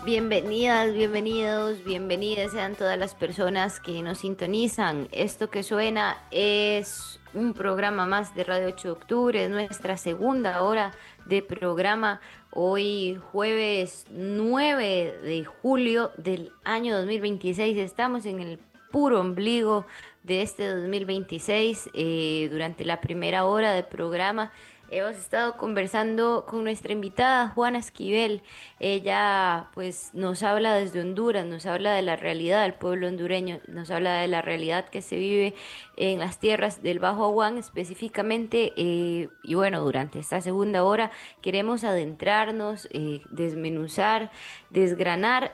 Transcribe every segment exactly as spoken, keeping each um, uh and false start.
Bienvenidas, bienvenidos, bienvenidas sean todas las personas que nos sintonizan. Esto que suena es un programa más de Radio ocho de octubre, es nuestra segunda hora de programa. Hoy jueves nueve de julio del año dos mil veintiséis. Estamos en el puro ombligo de este dos mil veintiséis. Eh, durante la primera hora de programa hemos estado conversando con nuestra invitada Juana Esquivel. Ella pues nos habla desde Honduras, nos habla de la realidad del pueblo hondureño, nos habla de la realidad que se vive en las tierras del Bajo Aguán específicamente. Eh, y bueno, durante esta segunda hora queremos adentrarnos, eh, desmenuzar, desgranar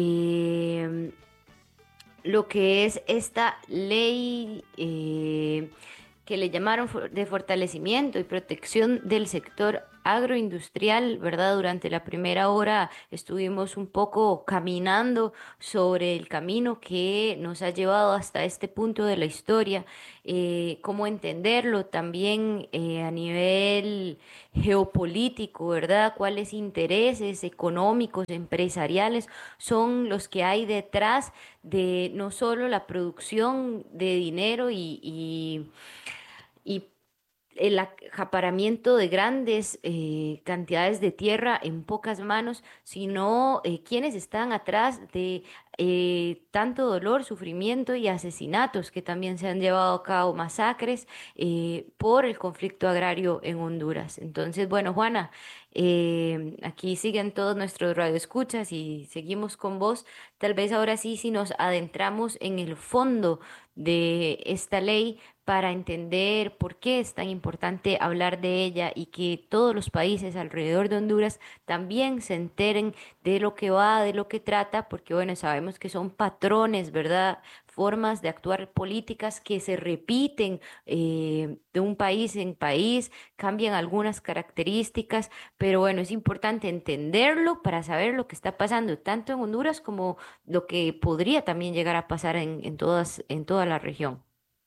eh, lo que es esta ley eh, que le llamaron for- de fortalecimiento y protección del sector agroindustrial, ¿verdad? Durante la primera hora estuvimos un poco caminando sobre el camino que nos ha llevado hasta este punto de la historia, eh, cómo entenderlo también eh, a nivel geopolítico, ¿verdad? ¿Cuáles intereses económicos, empresariales son los que hay detrás de no solo la producción de dinero y, y y el acaparamiento de grandes eh, cantidades de tierra en pocas manos, sino eh, quienes están atrás de eh, tanto dolor, sufrimiento y asesinatos que también se han llevado a cabo, masacres eh, por el conflicto agrario en Honduras. Entonces, bueno, Juana, eh, aquí siguen todos nuestros radioescuchas y seguimos con vos. Tal vez ahora sí, si nos adentramos en el fondo de esta ley para entender por qué es tan importante hablar de ella y que todos los países alrededor de Honduras también se enteren de lo que va, de lo que trata, porque bueno, sabemos que son patrones, ¿verdad? Formas de actuar políticas que se repiten eh, de un país en país, cambian algunas características, pero bueno, es importante entenderlo para saber lo que está pasando tanto en Honduras como lo que podría también llegar a pasar en, en todas, en toda la región.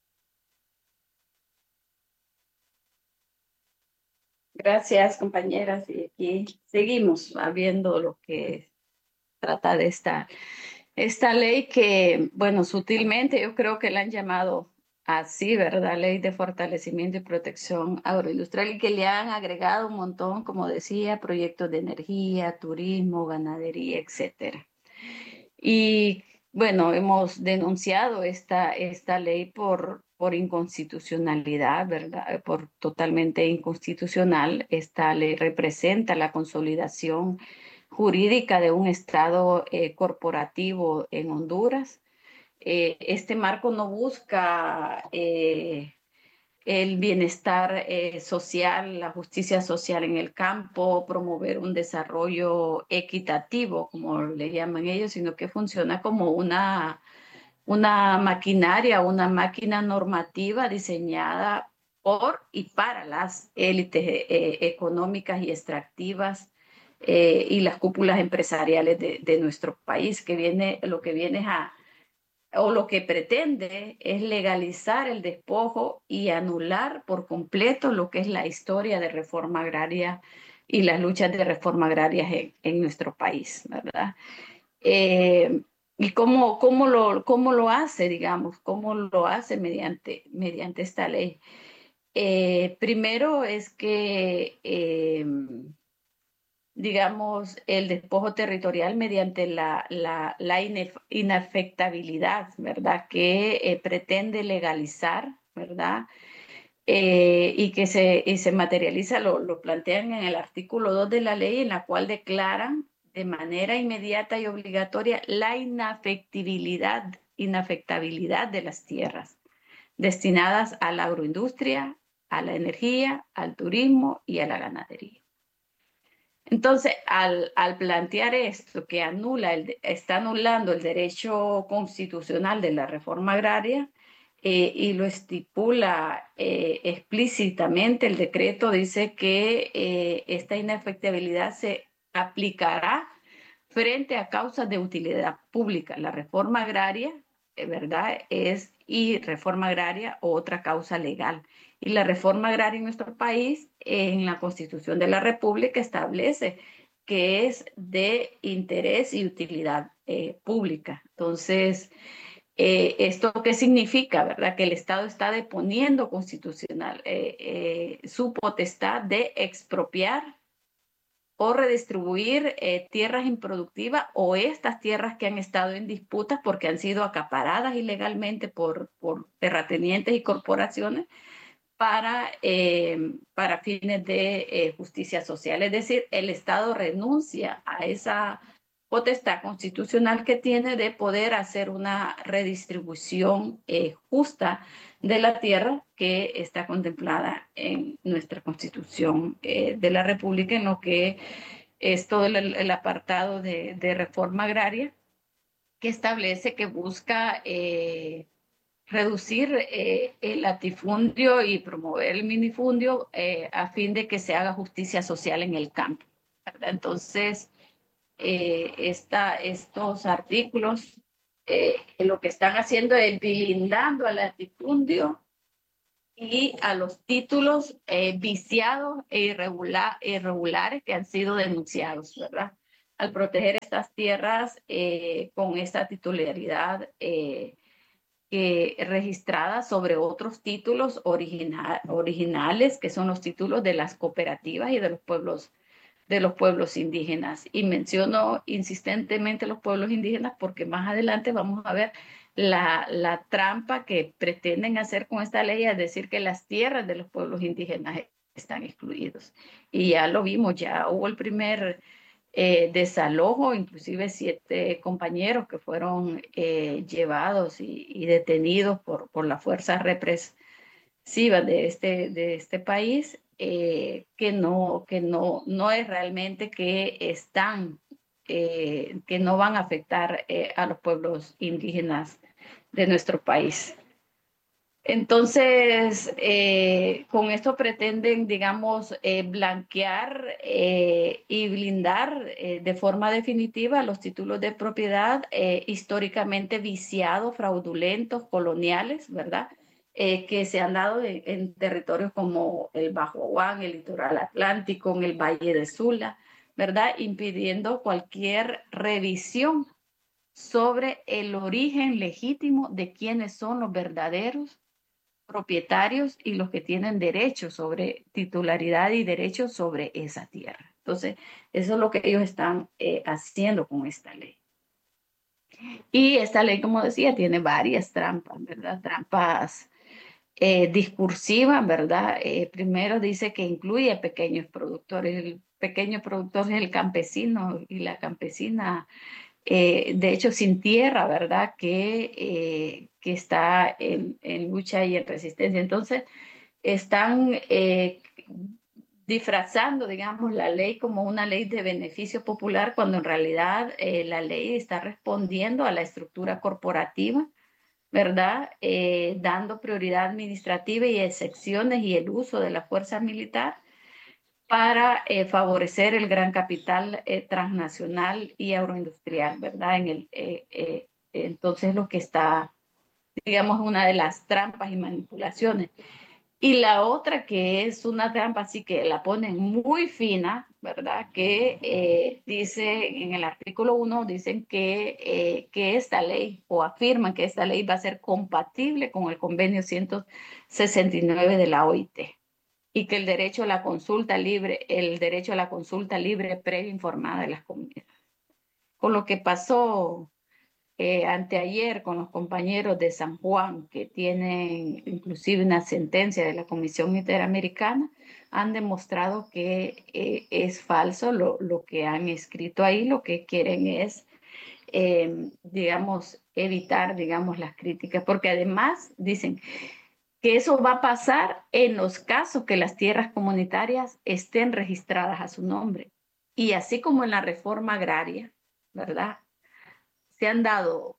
Gracias, compañeras. Y aquí seguimos viendo lo que trata de esta, esta ley que, bueno, sutilmente yo creo que la han llamado así, ¿verdad? Ley de fortalecimiento y protección agroindustrial y que le han agregado un montón, como decía, proyectos de energía, turismo, ganadería, etcétera. Y bueno, hemos denunciado esta, esta ley por, por inconstitucionalidad, ¿verdad? Por totalmente inconstitucional. Esta ley representa la consolidación jurídica de un Estado eh, corporativo en Honduras. Eh, este marco no busca eh, el bienestar eh, social, la justicia social en el campo, promover un desarrollo equitativo, como le llaman ellos, sino que funciona como una, una maquinaria, una máquina normativa diseñada por y para las élites eh, económicas y extractivas eh, y las cúpulas empresariales de, de nuestro país, que viene, lo que viene a o lo que pretende es legalizar el despojo y anular por completo lo que es la historia de reforma agraria y las luchas de reforma agraria en, en nuestro país, ¿verdad? Eh, ¿Y cómo, cómo, lo, cómo lo hace, digamos? ¿Cómo lo hace mediante, mediante esta ley? Eh, primero es que eh, digamos, el despojo territorial mediante la, la, la inafectabilidad, ¿verdad? Que eh, pretende legalizar, ¿verdad? Eh, y que se, y se materializa, lo, lo plantean en el artículo dos de la ley, en la cual declaran de manera inmediata y obligatoria la inafectibilidad, inafectabilidad de las tierras destinadas a la agroindustria, a la energía, al turismo y a la ganadería. Entonces, al, al plantear esto, que anula el, está anulando el derecho constitucional de la reforma agraria eh, y lo estipula eh, explícitamente, el decreto dice que eh, esta inefectibilidad se aplicará frente a causas de utilidad pública. La reforma agraria, eh, ¿verdad? Es y reforma agraria o otra causa legal. Y la reforma agraria en nuestro país, en la Constitución de la República, establece que es de interés y utilidad eh, pública. Entonces, eh, ¿esto qué significa, verdad? Que el Estado está deponiendo constitucional eh, eh, su potestad de expropiar o redistribuir eh, tierras improductivas o estas tierras que han estado en disputas porque han sido acaparadas ilegalmente por, por terratenientes y corporaciones para, eh, para fines de eh, justicia social. Es decir, el Estado renuncia a esa potestad constitucional que tiene de poder hacer una redistribución eh, justa de la tierra que está contemplada en nuestra Constitución eh, de la República, en lo que es todo el, el apartado de, de reforma agraria que establece que busca eh, reducir eh, el latifundio y promover el minifundio eh, a fin de que se haga justicia social en el campo, ¿verdad? Entonces, eh, esta, estos artículos eh, lo que están haciendo es blindando al latifundio y a los títulos eh, viciados e irregular, irregulares que han sido denunciados, ¿verdad? Al proteger estas tierras eh, con esta titularidad eh, eh, registrada sobre otros títulos original, originales, que son los títulos de las cooperativas y de los pueblos de los pueblos indígenas. Y menciono insistentemente los pueblos indígenas porque más adelante vamos a ver la, la trampa que pretenden hacer con esta ley, es decir, que las tierras de los pueblos indígenas están excluidos. Y ya lo vimos, ya hubo el primer eh, desalojo, inclusive siete compañeros que fueron eh, llevados y, y detenidos por, por las fuerzas represivas de este, de este país, eh, que, no, que no, no es realmente que están, eh, que no van a afectar eh, a los pueblos indígenas de nuestro país. Entonces, eh, con esto pretenden, digamos, eh, blanquear eh, y blindar eh, de forma definitiva los títulos de propiedad eh, históricamente viciados, fraudulentos, coloniales, ¿verdad? Eh, que se han dado en, en territorios como el Bajo Aguán, el litoral atlántico, en el Valle de Sula, ¿verdad? Impidiendo cualquier revisión sobre el origen legítimo de quiénes son los verdaderos propietarios y los que tienen derechos sobre titularidad y derechos sobre esa tierra. Entonces, eso es lo que ellos están eh, haciendo con esta ley. Y esta ley, como decía, tiene varias trampas, ¿verdad? Trampas eh, discursivas, ¿verdad? Eh, primero dice que incluye pequeños productores. El pequeño productor es el campesino y la campesina eh, de hecho sin tierra, ¿verdad? Que, eh, que está en, en, lucha y en resistencia. Entonces, están eh, disfrazando, digamos, la ley como una ley de beneficio popular, cuando en realidad eh, la ley está respondiendo a la estructura corporativa, ¿verdad? Eh, dando prioridad administrativa y excepciones y el uso de la fuerza militar para eh, favorecer el gran capital eh, transnacional y agroindustrial, ¿verdad? En el, eh, eh, entonces lo que está, digamos, una de las trampas y manipulaciones. Y la otra que es una trampa así que la ponen muy fina, ¿verdad? Que eh, dice en el artículo uno, dicen que, eh, que esta ley, o afirman que esta ley va a ser compatible con el convenio ciento sesenta y nueve de la O I T y que el derecho a la consulta libre, el derecho a la consulta libre, previa, informada de las comunidades. Con lo que pasó eh, anteayer con los compañeros de San Juan, que tienen inclusive una sentencia de la Comisión Interamericana, han demostrado que eh, es falso lo, lo que han escrito ahí. Lo que quieren es, eh, digamos, evitar, digamos, las críticas, porque además dicen que eso va a pasar en los casos que las tierras comunitarias estén registradas a su nombre. Y así como en la reforma agraria, ¿verdad? Se han dado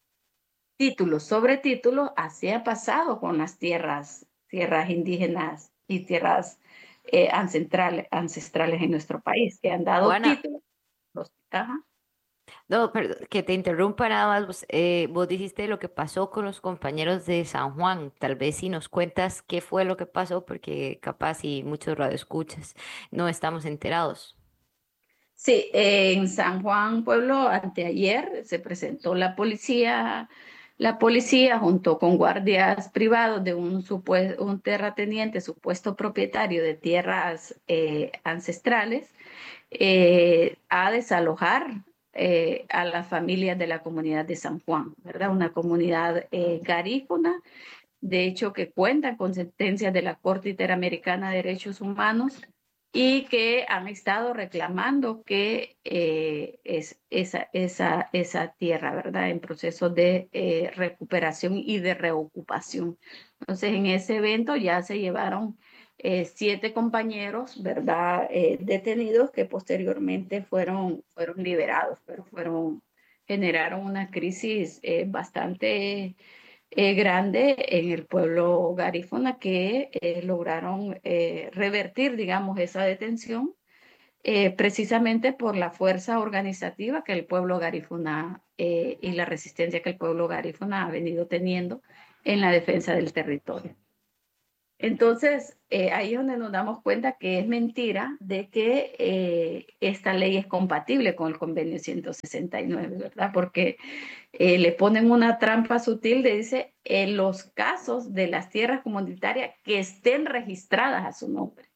títulos sobre títulos, así ha pasado con las tierras, tierras indígenas y tierras eh, ancestrales, ancestrales en nuestro país, que han dado Juana, títulos. Los, ajá. no, perdón, que te interrumpa nada más. Vos, eh, vos dijiste lo que pasó con los compañeros de San Juan. Tal vez si nos cuentas qué fue lo que pasó, porque capaz y muchos radioescuchas no estamos enterados. Sí, en San Juan Pueblo, anteayer se presentó la policía, la policía junto con guardias privados de un, supue- un terrateniente, supuesto propietario de tierras eh, ancestrales, eh, a desalojar eh, a las familias de la comunidad de San Juan, ¿verdad? Una comunidad eh, garífuna, de hecho que cuenta con sentencias de la Corte Interamericana de Derechos Humanos y que han estado reclamando que eh, es esa, esa, esa tierra, ¿verdad? En proceso de eh, recuperación y de reocupación. Entonces, en ese evento ya se llevaron eh, siete compañeros, ¿verdad? Eh, detenidos que posteriormente fueron, fueron liberados, pero fueron, generaron una crisis eh, bastante eh, grande en el pueblo garífuna que eh, lograron eh, revertir, digamos, esa detención eh, precisamente por la fuerza organizativa que el pueblo garífuna eh, y la resistencia que el pueblo garífuna ha venido teniendo en la defensa del territorio. Entonces, eh, ahí es donde nos damos cuenta que es mentira de que eh, esta ley es compatible con el convenio ciento sesenta y nueve, ¿verdad? Porque eh, le ponen una trampa sutil de dice en los casos de las tierras comunitarias que estén registradas a su nombre.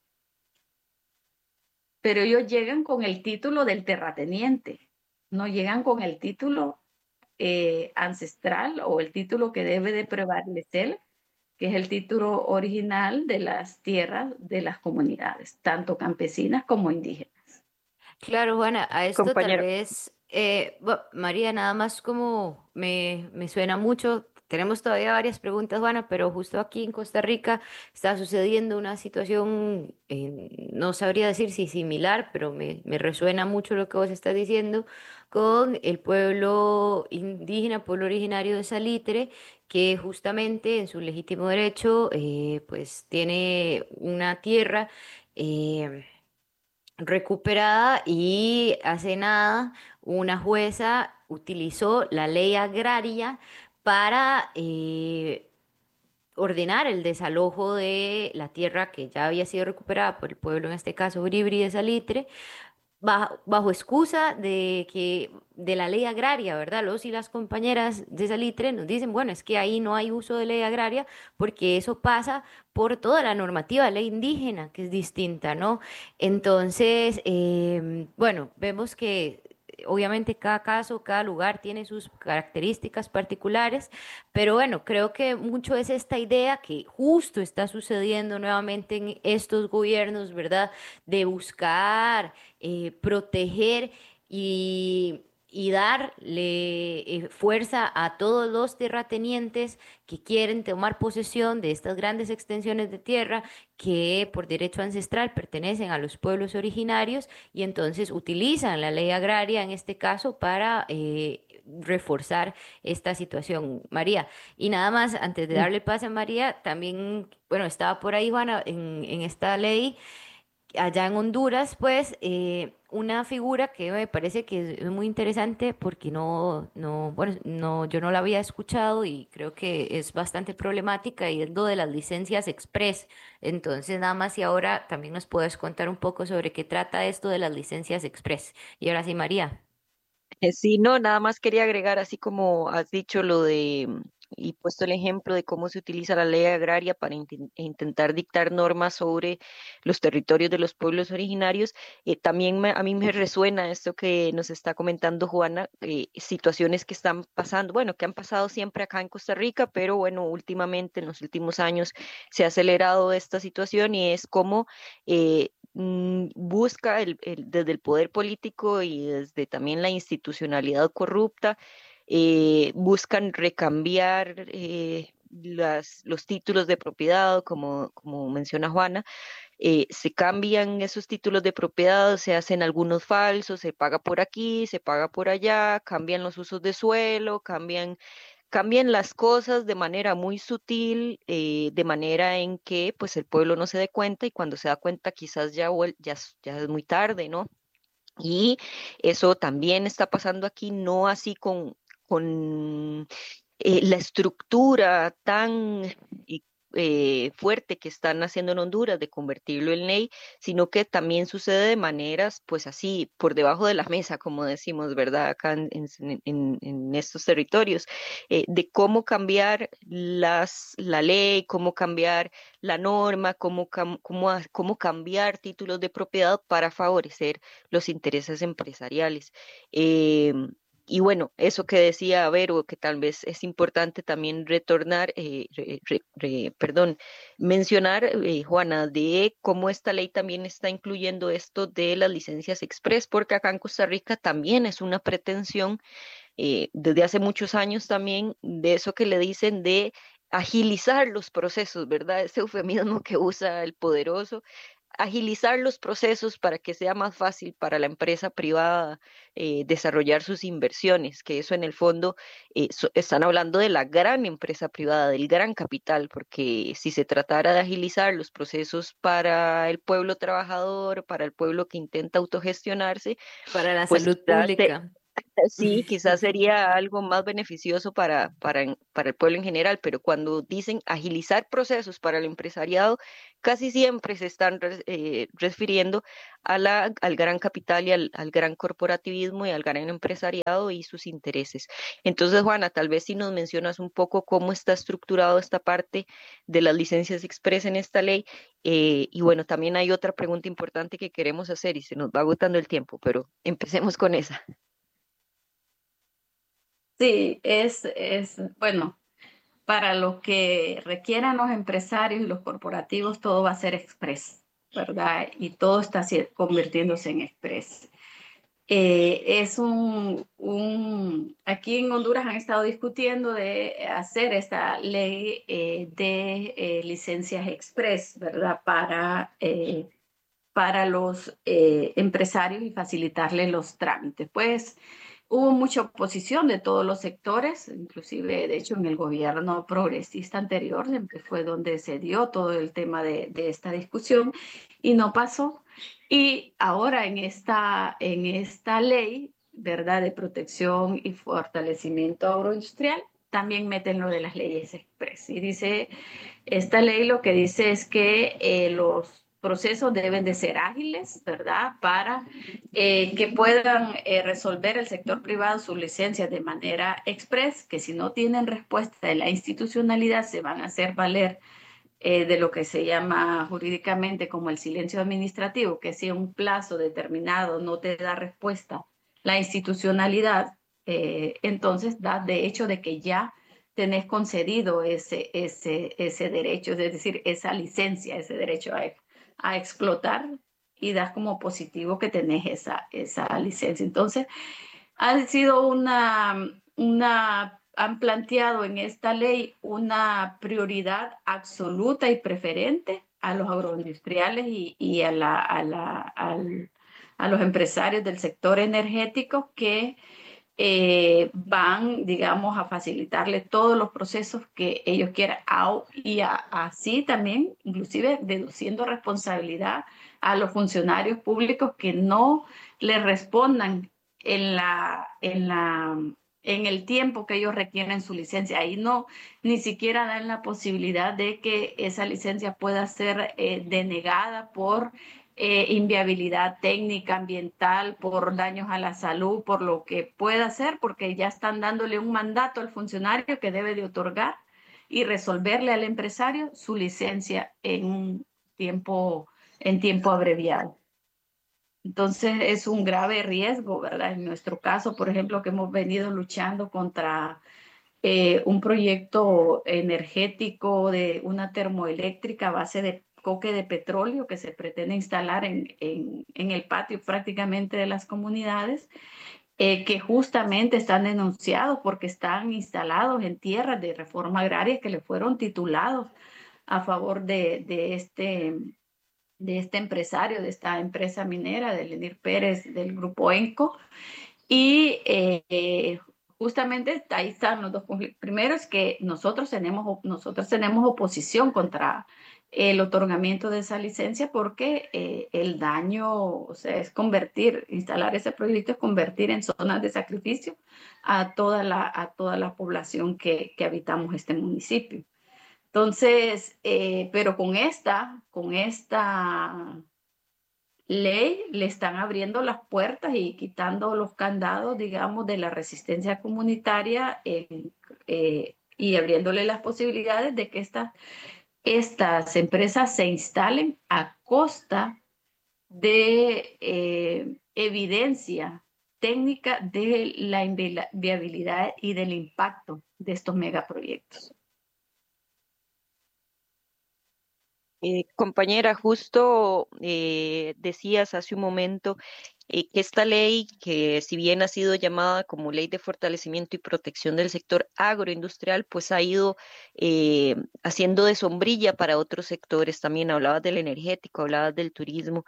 Pero ellos llegan con el título del terrateniente, no llegan con el título eh, ancestral o el título que debe de prevalecer, que es el título original de las tierras de las comunidades, tanto campesinas como indígenas. Claro, Juana, a esto tal Compañero, vez, eh, bu- María, nada más como me, me suena mucho, tenemos todavía varias preguntas, Juana, pero justo aquí en Costa Rica está sucediendo una situación, eh, no sabría decir si similar, pero me, me resuena mucho lo que vos estás diciendo con el pueblo indígena, pueblo originario de Salitre, que justamente en su legítimo derecho, eh, pues tiene una tierra. eh, recuperada y hace nada una jueza utilizó la ley agraria para eh, ordenar el desalojo de la tierra que ya había sido recuperada por el pueblo, en este caso Bribri de Salitre, bajo, bajo excusa de que de la ley agraria, ¿verdad? Los y las compañeras de Salitre nos dicen, bueno, es que ahí no hay uso de ley agraria porque eso pasa por toda la normativa de ley indígena, que es distinta, ¿no? Entonces, em, bueno, vemos que obviamente cada caso, cada lugar tiene sus características particulares, pero bueno, creo que mucho es esta idea que justo está sucediendo nuevamente en estos gobiernos, ¿verdad? De buscar eh, proteger y, y darle eh, fuerza a todos los terratenientes que quieren tomar posesión de estas grandes extensiones de tierra que por derecho ancestral pertenecen a los pueblos originarios y entonces utilizan la ley agraria en este caso para eh, reforzar esta situación, María. Y nada más, antes de darle pase a María, también, bueno, estaba por ahí, Juana, en, en esta ley allá en Honduras, pues, eh, una figura que me parece que es muy interesante porque no, no, bueno, no, yo no la había escuchado y creo que es bastante problemática y es lo de las licencias express. Entonces, nada más y ahora también nos puedes contar un poco sobre qué trata esto de las licencias express. Y ahora sí, María. eh, sí, no, nada más quería agregar, así como has dicho lo de, mm, y puesto el ejemplo de cómo se utiliza la ley agraria para inten- intentar dictar normas sobre los territorios de los pueblos originarios, eh, también me- a mí me resuena esto que nos está comentando Juana, eh, situaciones que están pasando, bueno, que han pasado siempre acá en Costa Rica, pero bueno, últimamente, en los últimos años, se ha acelerado esta situación y es como eh, mm, busca el- el- desde el poder político y desde también la institucionalidad corrupta, eh, buscan recambiar eh, las, los títulos de propiedad, como, como menciona Juana, eh, se cambian esos títulos de propiedad, se hacen algunos falsos, se paga por aquí, se paga por allá, cambian los usos de suelo, cambian cambian las cosas de manera muy sutil, eh, de manera en que pues el pueblo no se dé cuenta y cuando se da cuenta quizás ya, vuel- ya, es- ya es muy tarde, ¿no? Y eso también está pasando aquí, no así con, con eh, la estructura tan eh, eh, fuerte que están haciendo en Honduras de convertirlo en ley, sino que también sucede de maneras, pues así, por debajo de la mesa, como decimos, ¿verdad? Acá en, en, en- en estos territorios, eh, de cómo cambiar las, la ley, cómo cambiar la norma, cómo, cam- cómo, ha- cómo cambiar títulos de propiedad para favorecer los intereses empresariales. Em, y bueno, eso que decía Vero, que tal vez es importante también retornar, eh, re- re- re- perdón, mencionar, eh, Juana, de cómo esta ley también está incluyendo esto de las licencias express, porque acá en Costa Rica también es una pretensión, eh, desde hace muchos años también, de eso que le dicen de agilizar los procesos, ¿verdad? Ese eufemismo que usa el poderoso, agilizar los procesos para que sea más fácil para la empresa privada eh, desarrollar sus inversiones, que eso en el fondo eh, so- están hablando de la gran empresa privada, del gran capital, porque si se tratara de agilizar los procesos para el pueblo trabajador, para el pueblo que intenta autogestionarse, Para la pues salud quizás se- pública. sí, quizás sería algo más beneficioso para, para, en- para el pueblo en general, pero cuando dicen agilizar procesos para el empresariado, casi siempre se están re- eh, refiriendo a la, al gran capital y al, al gran corporativismo y al gran empresariado y sus intereses. Entonces, Juana, tal vez si nos mencionas un poco cómo está estructurado esta parte de las licencias express en esta ley. Eh, y bueno, también hay otra pregunta importante que queremos hacer y se nos va agotando el tiempo, pero empecemos con esa. Sí, es, es, bueno, para lo que requieran los empresarios y los corporativos, todo va a ser express, ¿verdad? Y todo está si- convirtiéndose en express. Eh, es un, un, aquí en Honduras han estado discutiendo de hacer esta ley eh, de eh, licencias express, ¿verdad? Para, eh, para los eh, empresarios y facilitarles los trámites. Pues hubo mucha oposición de todos los sectores, inclusive de hecho en el gobierno progresista anterior, que fue donde se dio todo el tema de, de esta discusión y no pasó. Y ahora en esta, en esta ley, ¿verdad?, de protección y fortalecimiento agroindustrial, también meten lo de las leyes express. Y dice, esta ley lo que dice es que eh, los procesos deben de ser ágiles, ¿verdad? Para eh, que puedan eh, resolver el sector privado sus licencias de manera express, que si no tienen respuesta de la institucionalidad se van a hacer valer eh, de lo que se llama jurídicamente como el silencio administrativo, que si un plazo determinado no te da respuesta la institucionalidad, eh, entonces da de hecho de que ya tenés concedido ese, ese, ese derecho, es decir, esa licencia, ese derecho a, a explotar y das como positivo que tenés esa, esa licencia. Entonces, ha sido una, una, han planteado en esta ley una prioridad absoluta y preferente a los agroindustriales y, y a, la, a, la, al, a los empresarios del sector energético que eh, van, digamos, a facilitarle todos los procesos que ellos quieran y a, así también, inclusive deduciendo responsabilidad a los funcionarios públicos que no le respondan en la, en la, en el tiempo que ellos requieren su licencia. Ahí no, ni siquiera dan la posibilidad de que esa licencia pueda ser eh, denegada por eh, inviabilidad técnica, ambiental, por daños a la salud, por lo que pueda ser, porque ya están dándole un mandato al funcionario que debe de otorgar y resolverle al empresario su licencia en un tiempo, en tiempo abreviado. Entonces es un grave riesgo, ¿verdad? En nuestro caso, por ejemplo, que hemos venido luchando contra eh, un proyecto energético de una termoeléctrica a base de coque de petróleo que se pretende instalar en, en, en el patio prácticamente de las comunidades, eh, que justamente están denunciados porque están instalados en tierras de reforma agraria que le fueron titulados a favor de, de este de este empresario, de esta empresa minera, de Lenir Pérez, del grupo ENCO. Y eh, justamente ahí están los dos conflictos. Primero es que nosotros tenemos, nosotros tenemos oposición contra el otorgamiento de esa licencia porque eh, el daño, o sea, es convertir, instalar ese proyecto es convertir en zonas de sacrificio a toda la, a toda la población que, que habitamos este municipio. Entonces, eh, pero con esta, con esta ley le están abriendo las puertas y quitando los candados, digamos, de la resistencia comunitaria en, eh, y abriéndole las posibilidades de que estas, estas empresas se instalen a costa de eh, evidencia técnica de la viabilidad y del impacto de estos megaproyectos. Eh, compañera, justo eh, decías hace un momento eh, que esta ley, que si bien ha sido llamada como Ley de Fortalecimiento y Protección del Sector Agroindustrial, pues ha ido eh, haciendo de sombrilla para otros sectores. También hablabas del energético, hablabas del turismo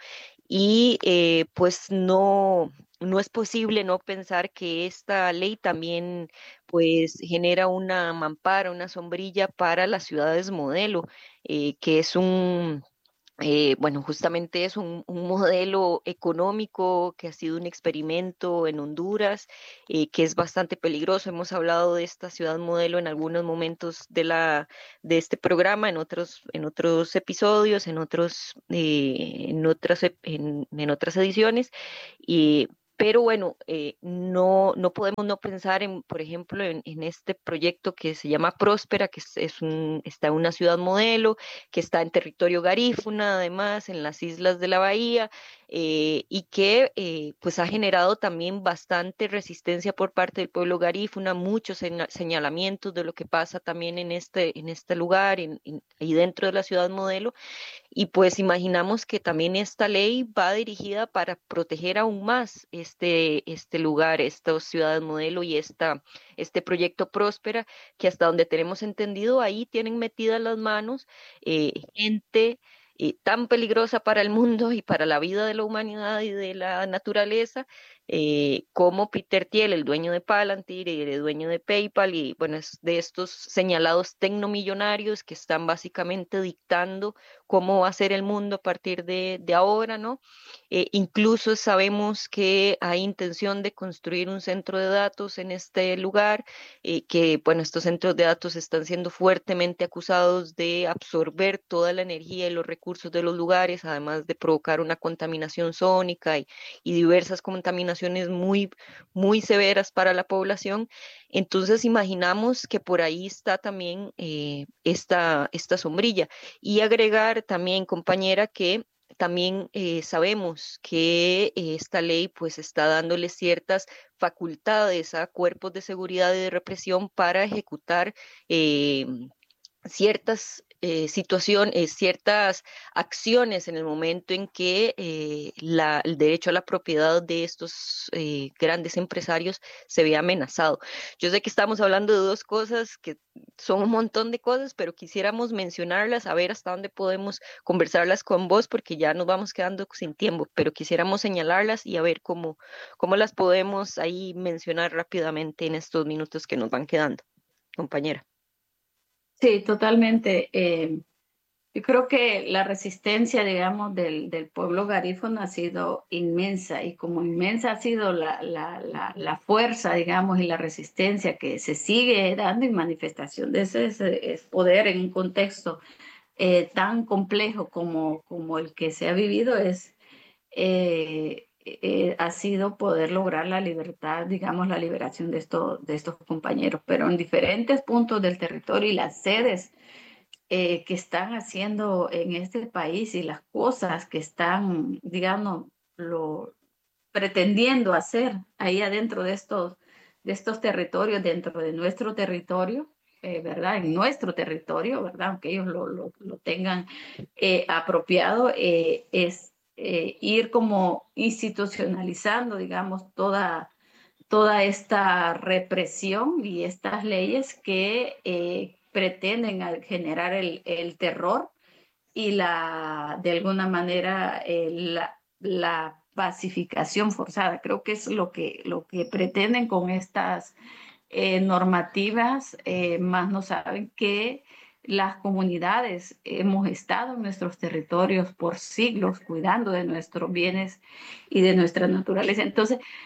y eh, pues no, no es posible no pensar que esta ley también pues genera una mampara, una sombrilla para las ciudades modelo, eh, que es un, eh, bueno, justamente es un, un modelo económico que ha sido un experimento en Honduras, eh, que es bastante peligroso. Hemos hablado de esta ciudad modelo en algunos momentos de la, de este programa, en otros, en otros episodios, en otros, eh, en otras, ep- en, en otras ediciones. Y pero bueno, eh, no, no podemos no pensar en, por ejemplo, en, en este proyecto que se llama Próspera, que es, es un, está en una ciudad modelo, que está en territorio garífuna, además, en las islas de la bahía, eh, y que eh, pues ha generado también bastante resistencia por parte del pueblo garífuna, muchos seña- señalamientos de lo que pasa también en este, en este lugar, en, en- ahí dentro de la ciudad modelo. Y pues imaginamos que también esta ley va dirigida para proteger aún más este, este lugar, estas ciudades modelo y esta, este proyecto Próspera, que hasta donde tenemos entendido, ahí tienen metidas las manos eh, gente eh, tan peligrosa para el mundo y para la vida de la humanidad y de la naturaleza, eh, como Peter Thiel, el dueño de Palantir y el dueño de PayPal, y bueno, es de estos señalados tecnomillonarios que están básicamente dictando cómo va a ser el mundo a partir de, de ahora, ¿no? Eh, incluso sabemos que hay intención de construir un centro de datos en este lugar, eh, que, bueno, estos centros de datos están siendo fuertemente acusados de absorber toda la energía y los recursos de los lugares, además de provocar una contaminación sónica y, y diversas contaminaciones muy, muy severas para la población. Entonces, imaginamos que por ahí está también eh, esta, esta sombrilla. Y agregar también, compañera, que también eh, sabemos que eh, esta ley pues está dándole ciertas facultades a cuerpos de seguridad y de represión para ejecutar eh, ciertas eh, situaciones, ciertas acciones en el momento en que eh, la, el derecho a la propiedad de estos eh, grandes empresarios se ve amenazado. Yo sé que estamos hablando de dos cosas que son un montón de cosas, pero quisiéramos mencionarlas, a ver hasta dónde podemos conversarlas con vos, porque ya nos vamos quedando sin tiempo, pero quisiéramos señalarlas y a ver cómo, cómo las podemos ahí mencionar rápidamente en estos minutos que nos van quedando, compañera. Sí, totalmente. Eh, yo creo que la resistencia, digamos, del, del pueblo garífuna ha sido inmensa y como inmensa ha sido la, la, la, la fuerza, digamos, y la resistencia que se sigue dando en manifestación de ese, ese- ese poder en un contexto eh, tan complejo como, como el que se ha vivido, es, eh, eh, ha sido poder lograr la libertad, digamos, la liberación de, esto, de estos compañeros, pero en diferentes puntos del territorio y las sedes eh, que están haciendo en este país y las cosas que están, digamos, lo, pretendiendo hacer ahí adentro de estos, de estos territorios, dentro de nuestro territorio, eh, ¿verdad? En nuestro territorio, ¿verdad? Aunque ellos lo, lo, lo tengan eh, apropiado, eh, es eh, ir como institucionalizando, digamos, toda, toda esta represión y estas leyes que eh, pretenden generar el, el terror y la, de alguna manera, eh, la, la pacificación forzada. Creo que es lo que, lo que pretenden con estas eh, normativas, eh, más no saben que las comunidades hemos estado en nuestros territorios por siglos cuidando de nuestros bienes y de nuestra naturaleza. Entonces,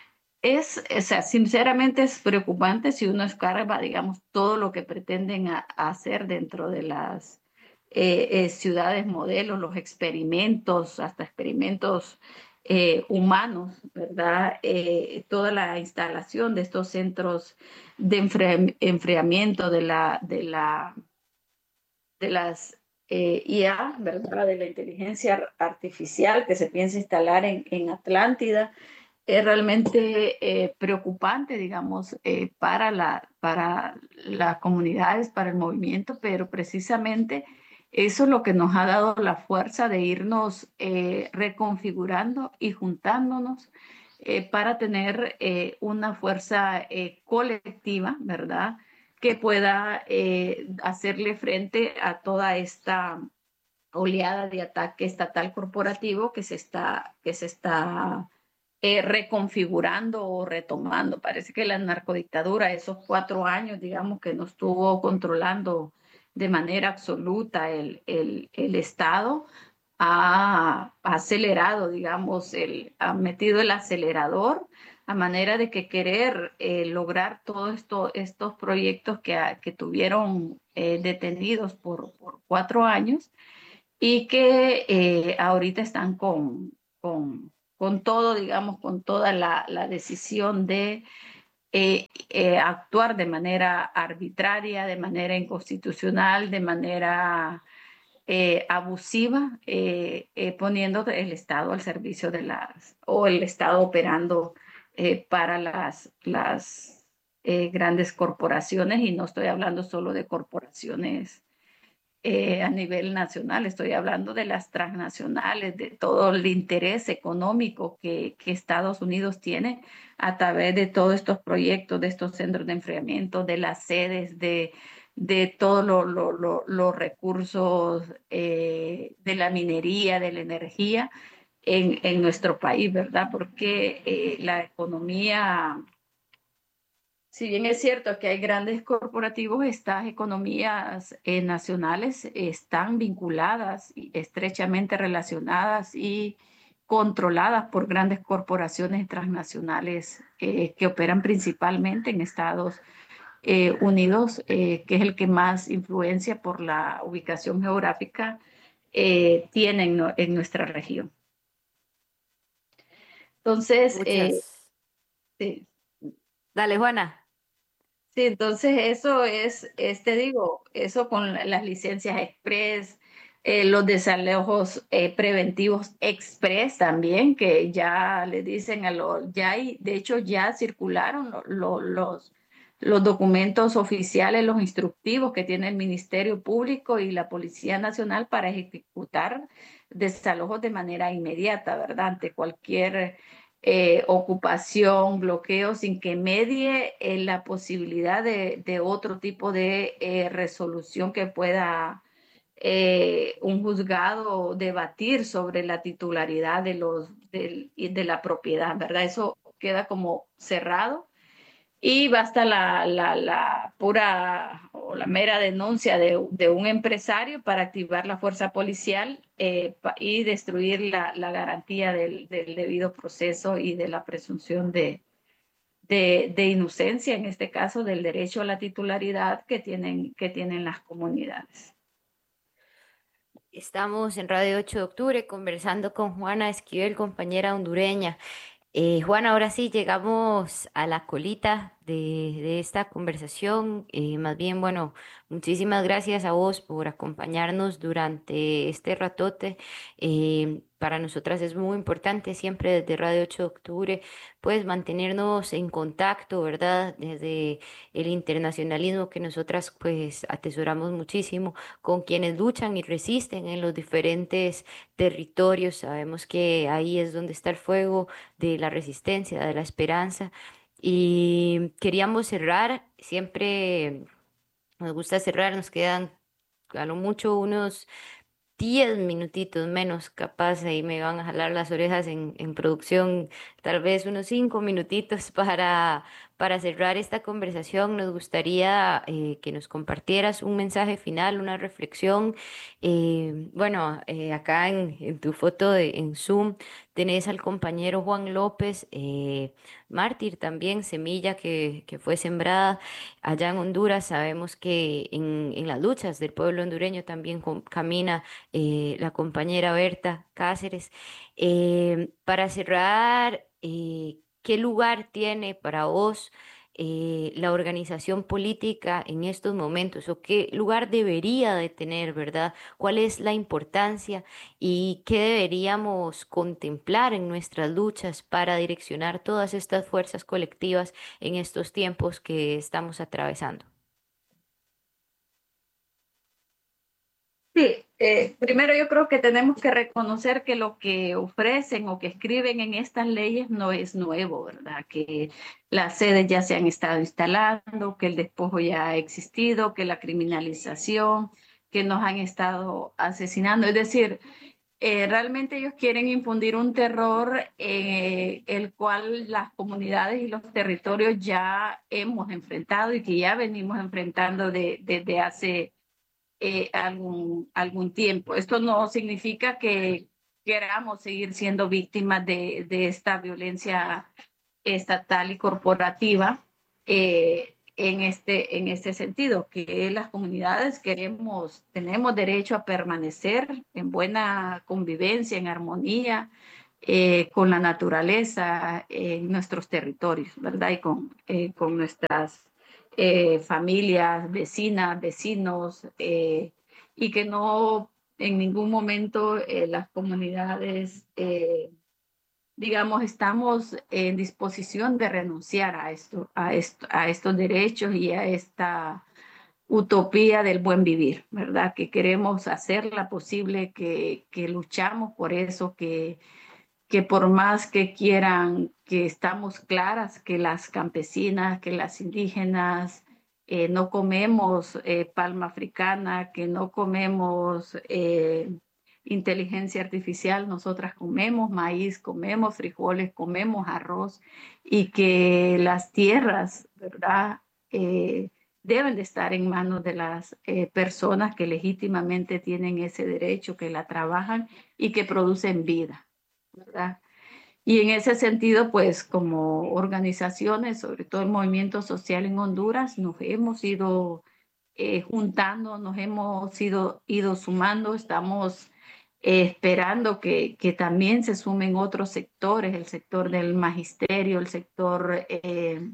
es, o sea, sinceramente es preocupante si uno escarba, digamos, todo lo que pretenden a- a hacer dentro de las eh, eh, ciudades modelos, los experimentos, hasta experimentos eh, humanos, ¿verdad? Eh, toda la instalación de estos centros de enfri- enfriamiento de la, de la, de las eh, I A, ¿verdad? De la inteligencia artificial que se piensa instalar en, en Atlántida es realmente eh, preocupante, digamos, eh, para la, para las comunidades, para el movimiento, pero precisamente eso es lo que nos ha dado la fuerza de irnos eh, reconfigurando y juntándonos eh, para tener eh, una fuerza eh, colectiva, ¿verdad? Que pueda eh, hacerle frente a toda esta oleada de ataque estatal corporativo que se está, que se está eh, reconfigurando o retomando. Parece que la narcodictadura, esos cuatro años, digamos, que nos estuvo controlando de manera absoluta el, el, el Estado, ha acelerado, digamos, el, ha metido el acelerador a manera de que querer eh, lograr todos esto, estos proyectos que, que tuvieron eh, detenidos por, por cuatro años y que eh, ahorita están con, con, con todo, digamos, con toda la, la decisión de eh, eh, actuar de manera arbitraria, de manera inconstitucional, de manera eh, abusiva, eh, eh, poniendo el Estado al servicio de las, o el Estado operando eh, para las, las eh, grandes corporaciones, y no estoy hablando solo de corporaciones eh, a nivel nacional, estoy hablando de las transnacionales, de todo el interés económico que, que Estados Unidos tiene a través de todos estos proyectos, de estos centros de enfriamiento, de las sedes, de, de todos lo, lo, lo, los recursos eh, de la minería, de la energía en, en nuestro país, ¿verdad? Porque eh, la economía, si bien es cierto que hay grandes corporativos, estas economías eh, nacionales están vinculadas y estrechamente relacionadas y controladas por grandes corporaciones transnacionales eh, que operan principalmente en Estados eh, Unidos, eh, que es el que más influencia por la ubicación geográfica eh, tiene en, no- en nuestra región. Entonces, eh, Muchas. sí. Dale, Juana. Sí, entonces eso es, es, te digo, eso con la- las licencias express, eh, los desalojos eh, preventivos express también, que ya le dicen a los, ya hay, de hecho ya circularon lo- lo- los, los documentos oficiales, los instructivos que tiene el Ministerio Público y la Policía Nacional para ejecutar desalojos de manera inmediata, ¿verdad? Ante cualquier eh, ocupación, bloqueo, sin que medie eh, la posibilidad de, de, otro tipo de eh, resolución que pueda eh, un juzgado debatir sobre la titularidad de, los, de, de la propiedad, ¿verdad? Eso queda como cerrado y basta la, la, la pura o la mera denuncia de, de un empresario para activar la fuerza policial eh, pa- y destruir la, la garantía del, del debido proceso y de la presunción de, de, de inocencia, en este caso del derecho a la titularidad que tienen, que tienen las comunidades. Estamos en Radio ocho de octubre conversando con Juana Esquivel, compañera hondureña. Eh, Juan, ahora sí llegamos a la colita de, de esta conversación. Eh, más bien, bueno, muchísimas gracias a vos por acompañarnos durante este ratote. Eh, para nosotras es muy importante siempre desde Radio ocho de octubre, pues mantenernos en contacto, ¿verdad? Desde el internacionalismo que nosotras pues atesoramos muchísimo con quienes luchan y resisten en los diferentes territorios. Sabemos que ahí es donde está el fuego de la resistencia, de la esperanza. Y queríamos cerrar, siempre nos gusta cerrar, nos quedan a lo mucho unos diez minutitos menos, capaz ahí me van a jalar las orejas en, en producción, tal vez unos cinco minutitos para, Para cerrar esta conversación, nos gustaría eh, que nos compartieras un mensaje final, una reflexión. Eh, bueno, eh, acá en, en tu foto de, en Zoom tenés al compañero Juan López, eh, mártir también, semilla que, que fue sembrada allá en Honduras. Sabemos que en, en las luchas del pueblo hondureño también com- camina eh, la compañera Berta Cáceres. Eh, para cerrar, eh, ¿qué lugar tiene para vos eh, la organización política en estos momentos? ¿O qué lugar debería de tener, verdad? ¿Cuál es la importancia y qué deberíamos contemplar en nuestras luchas para direccionar todas estas fuerzas colectivas en estos tiempos que estamos atravesando? Sí, eh, primero yo creo que tenemos que reconocer que lo que ofrecen o que escriben en estas leyes no es nuevo, ¿verdad? Que las sedes ya se han estado instalando, que el despojo ya ha existido, que la criminalización, que nos han estado asesinando. Es decir, eh, realmente ellos quieren infundir un terror eh, el cual las comunidades y los territorios ya hemos enfrentado y que ya venimos enfrentando de- desde hace eh, algún, algún tiempo. Esto no significa que queramos seguir siendo víctimas de, de esta violencia estatal y corporativa eh, en, este, en este sentido, que las comunidades queremos, tenemos derecho a permanecer en buena convivencia, en armonía eh, con la naturaleza en nuestros territorios, ¿verdad? Y con, eh, con nuestras eh, familias, vecinas, vecinos, eh, y que no en ningún momento eh, las comunidades, eh, digamos, estamos en disposición de renunciar a, esto, a, esto, a estos derechos y a esta utopía del buen vivir, ¿verdad? Que queremos hacerla posible, que, que luchamos por eso, que que por más que quieran, que estamos claras que las campesinas, que las indígenas eh, no comemos eh, palma africana, que no comemos eh, inteligencia artificial, nosotras comemos maíz, comemos frijoles, comemos arroz y que las tierras, ¿verdad? Eh, deben de estar en manos de las eh, personas que legítimamente tienen ese derecho, que la trabajan y que producen vida. ¿Verdad? Y en ese sentido, pues como organizaciones, sobre todo el movimiento social en Honduras, nos hemos ido eh, juntando, nos hemos ido, ido sumando, estamos eh, esperando que, que también se sumen otros sectores, el sector del magisterio, el sector, eh,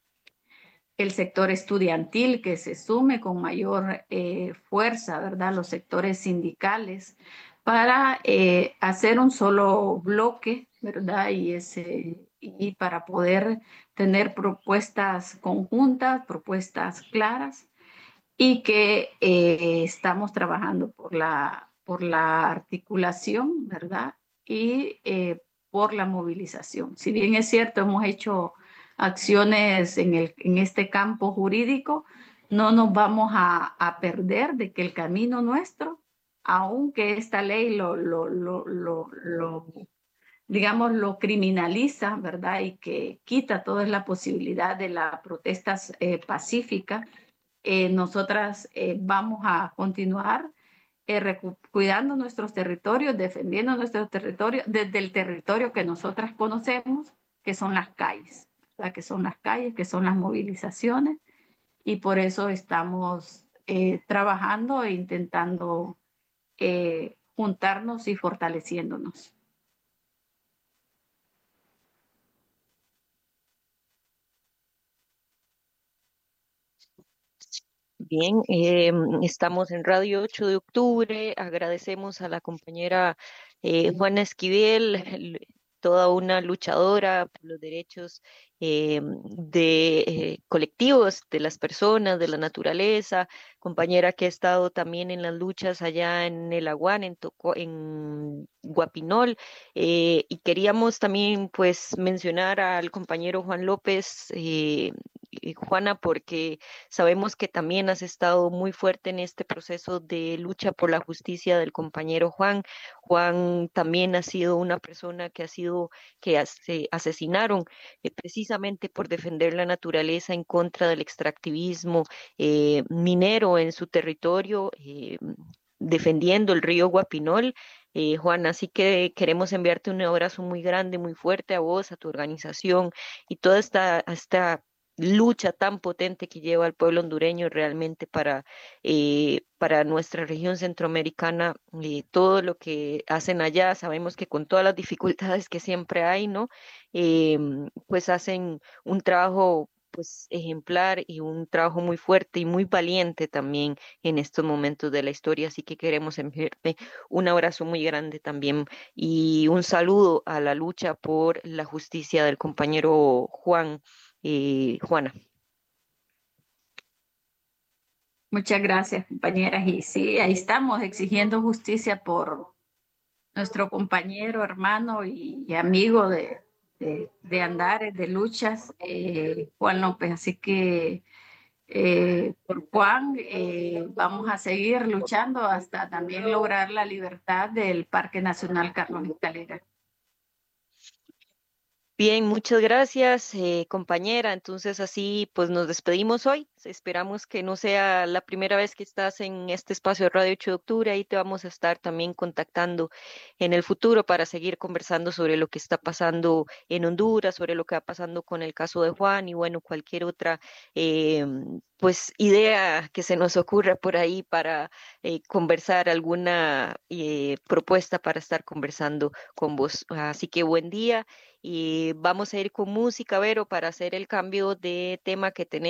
el sector estudiantil, que se sume con mayor eh, fuerza, ¿verdad? Los sectores sindicales para eh, hacer un solo bloque, ¿verdad? Y, ese, y para poder tener propuestas conjuntas, propuestas claras y que eh, estamos trabajando por la, por la articulación, ¿verdad? Y eh, por la movilización. Si bien es cierto, hemos hecho acciones en, el, en este campo jurídico, no nos vamos a, a perder de que el camino nuestro, aunque esta ley lo, lo, lo, lo, lo digamos, lo criminaliza, ¿verdad? Y que quita toda la posibilidad de la protesta eh, pacífica, eh, nosotras eh, vamos a continuar eh, cuidando nuestros territorios, defendiendo nuestros territorios desde el territorio que nosotras conocemos, que son las calles, ¿verdad? Que son las calles, que son las movilizaciones, y por eso estamos eh, trabajando e intentando eh, juntarnos y fortaleciéndonos. Bien, eh, estamos en Radio ocho de octubre. Agradecemos a la compañera eh, Juana Esquivel, l- toda una luchadora por los derechos eh, de eh, colectivos, de las personas, de la naturaleza, compañera que ha estado también en las luchas allá en el Aguán, en, Toco- en Guapinol. Eh, y queríamos también pues mencionar al compañero Juan López. eh, eh, Juana, porque sabemos que también has estado muy fuerte en este proceso de lucha por la justicia del compañero Juan. Juan también ha sido una persona que ha sido, que as- se asesinaron eh, precisamente por defender la naturaleza en contra del extractivismo eh, minero en su territorio, eh, defendiendo el río Guapinol. Eh, Juan, así que queremos enviarte un abrazo muy grande, muy fuerte a vos, a tu organización y toda esta, esta lucha tan potente que lleva el pueblo hondureño realmente para, eh, para nuestra región centroamericana, eh, todo lo que hacen allá, sabemos que con todas las dificultades que siempre hay, ¿no? Em, pues hacen un trabajo pues ejemplar y un trabajo muy fuerte y muy valiente también en estos momentos de la historia, así que queremos enviarte un abrazo muy grande también y un saludo a la lucha por la justicia del compañero Juan, eh, Juana. Muchas gracias, compañeras. Y sí, ahí estamos exigiendo justicia por nuestro compañero, hermano y, y amigo de, de, de andares, de luchas, eh, Juan López. Así que eh, por Juan eh, vamos a seguir luchando hasta también lograr la libertad del Parque Nacional Carlos Escalera. Bien, muchas gracias, eh, compañera. Entonces así pues nos despedimos hoy. Esperamos que no sea la primera vez que estás en este espacio de Radio ocho de octubre. Ahí te vamos a estar también contactando en el futuro para seguir conversando sobre lo que está pasando en Honduras, sobre lo que va pasando con el caso de Juan y bueno, cualquier otra eh, pues idea que se nos ocurra por ahí para eh, conversar, alguna eh, propuesta para estar conversando con vos. Así que buen día y vamos a ir con música, Vero, para hacer el cambio de tema que tenemos.